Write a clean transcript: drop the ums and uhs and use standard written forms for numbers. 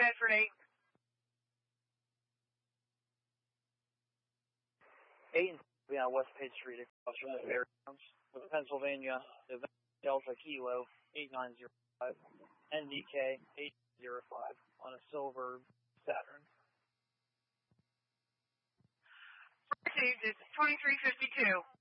Bedford 8. 8 and on West Page Street across from the fairgrounds with Pennsylvania, Delta Kilo 8905, NDK 805 on a silver Saturn. Received is 2352.